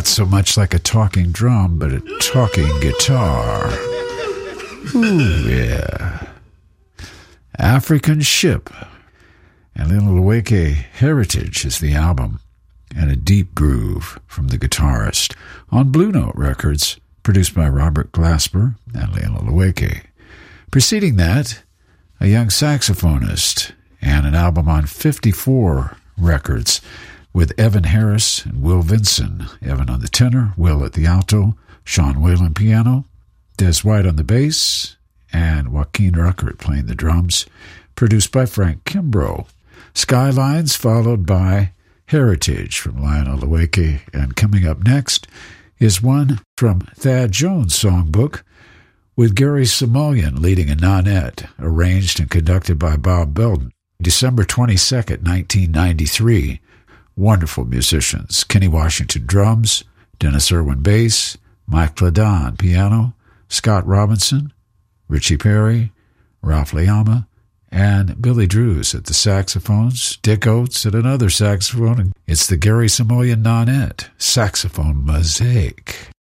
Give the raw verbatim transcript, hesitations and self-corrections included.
not so much like a talking drum, but a talking guitar. Ooh, yeah. African Ship and Liluleweke Heritage is the album, and a deep groove from the guitarist on Blue Note Records, produced by Robert Glasper and Liluleweke. Preceding that, a young saxophonist and an album on fifty-four Records with Evan Harris and Will Vinson. Evan on the tenor, Will at the alto, Sean Whalen piano, Des White on the bass, and Joaquin Ruckert playing the drums, produced by Frank Kimbrough. Skylines followed by Heritage from Lionel Leweke, and coming up next is one from Thad Jones' songbook with Gary Simoleon leading a nonette, arranged and conducted by Bob Belden. December twenty-second, nineteen ninety-three. Wonderful musicians. Kenny Washington drums, Dennis Irwin bass, Mike Ladon piano, Scott Robinson, Richie Perry, Ralph Leama, and Billy Drews at the saxophones, Dick Oates at another saxophone. It's the Gary Simoleon nonette, Saxophone Mosaic.